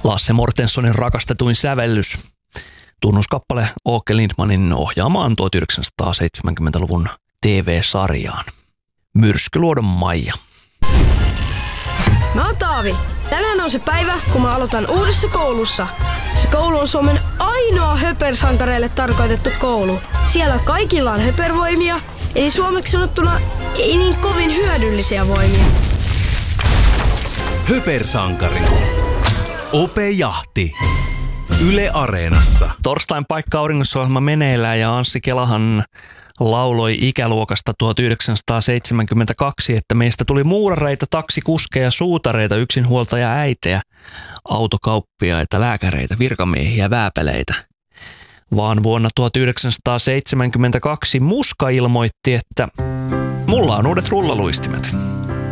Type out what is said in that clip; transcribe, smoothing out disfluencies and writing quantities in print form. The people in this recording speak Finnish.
Lasse Mortensonin rakastetuin sävellys. Tunnuskappale Åke Lindmanin ohjaamaan 1970-luvun TV-sarjaan. Myrskyluodon Maija. Mä oon Taavi. Tänään on se päivä, kun mä aloitan uudessa koulussa. Se koulu on Suomen ainoa höpersankareille tarkoitettu koulu. Siellä kaikilla on höpervoimia, eli suomeksi sanottuna ei niin kovin hyödyllisiä voimia. Höpersankari. Ope Jahti. Yle Areenassa. Torstain paikka auringossa-ohjelma meneillään ja Anssi Kelahan lauloi ikäluokasta 1972, että meistä tuli muurareita, taksikuskeja, suutareita, yksinhuoltaja äitejä, autokauppiaita, lääkäreitä, virkamiehiä, vääpeleitä. Vaan vuonna 1972 Muska ilmoitti, että mulla on uudet rullaluistimet.